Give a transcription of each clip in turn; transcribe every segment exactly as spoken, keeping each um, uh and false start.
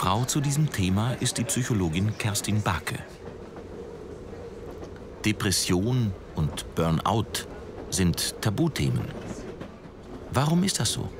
Fachfrau zu diesem Thema ist die Psychologin Kerstin Bake. Depression und Burnout sind Tabuthemen. Warum ist das so?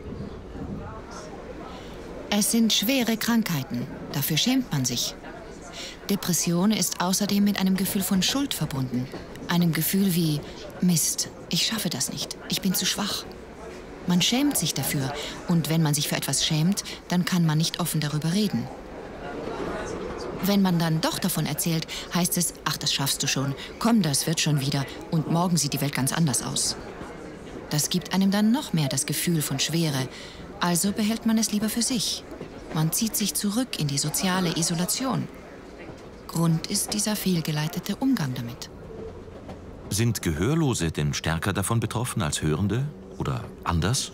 Es sind schwere Krankheiten. Dafür schämt man sich. Depression ist außerdem mit einem Gefühl von Schuld verbunden. Einem Gefühl wie, Mist, ich schaffe das nicht, ich bin zu schwach. Man schämt sich dafür. Und wenn man sich für etwas schämt, dann kann man nicht offen darüber reden. Wenn man dann doch davon erzählt, heißt es, ach, das schaffst du schon, komm, das wird schon wieder und morgen sieht die Welt ganz anders aus. Das gibt einem dann noch mehr das Gefühl von Schwere, also behält man es lieber für sich. Man zieht sich zurück in die soziale Isolation. Grund ist dieser fehlgeleitete Umgang damit. Sind Gehörlose denn stärker davon betroffen als Hörende oder anders?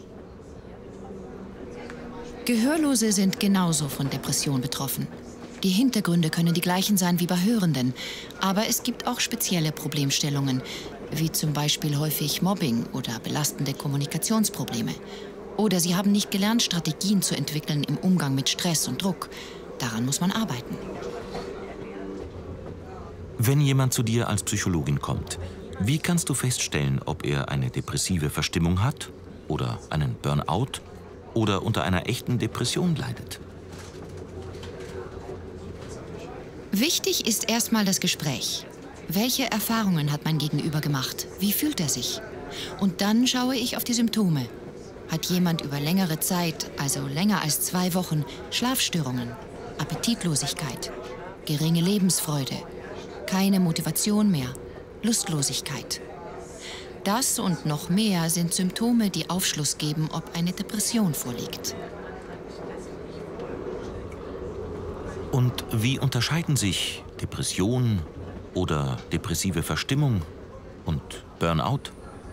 Gehörlose sind genauso von Depression betroffen. Die Hintergründe können die gleichen sein wie bei Hörenden, aber es gibt auch spezielle Problemstellungen, wie zum Beispiel häufig Mobbing oder belastende Kommunikationsprobleme. Oder sie haben nicht gelernt, Strategien zu entwickeln im Umgang mit Stress und Druck. Daran muss man arbeiten. Wenn jemand zu dir als Psychologin kommt, wie kannst du feststellen, ob er eine depressive Verstimmung hat oder einen Burnout oder unter einer echten Depression leidet? Wichtig ist erstmal das Gespräch. Welche Erfahrungen hat mein Gegenüber gemacht? Wie fühlt er sich? Und dann schaue ich auf die Symptome. Hat jemand über längere Zeit, also länger als zwei Wochen, Schlafstörungen, Appetitlosigkeit, geringe Lebensfreude, keine Motivation mehr, Lustlosigkeit? Das und noch mehr sind Symptome, die Aufschluss geben, ob eine Depression vorliegt. Und wie unterscheiden sich Depression oder depressive Verstimmung und Burnout?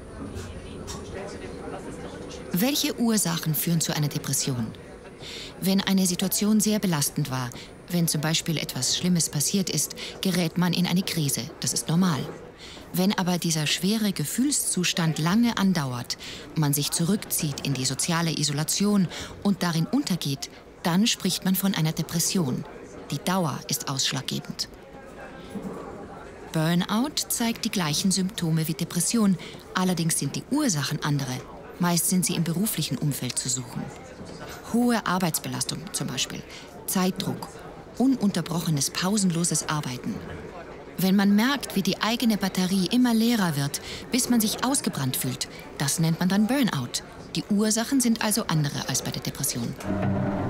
Welche Ursachen führen zu einer Depression? Wenn eine Situation sehr belastend war, wenn zum Beispiel etwas Schlimmes passiert ist, gerät man in eine Krise. Das ist normal. Wenn aber dieser schwere Gefühlszustand lange andauert, man sich zurückzieht in die soziale Isolation und darin untergeht, dann spricht man von einer Depression. Die Dauer ist ausschlaggebend. Burnout zeigt die gleichen Symptome wie Depression, allerdings sind die Ursachen andere. Meist sind sie im beruflichen Umfeld zu suchen. Hohe Arbeitsbelastung zum Beispiel, Zeitdruck, ununterbrochenes, pausenloses Arbeiten. Wenn man merkt, wie die eigene Batterie immer leerer wird, bis man sich ausgebrannt fühlt, das nennt man dann Burnout. Die Ursachen sind also andere als bei der Depression.